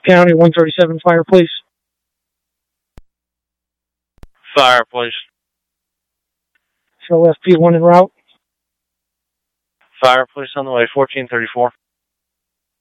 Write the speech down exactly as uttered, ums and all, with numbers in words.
County, one thirty-seven Fire, please. Fire, please. Show F P one en route. Fire, please, on the way, fourteen thirty-four.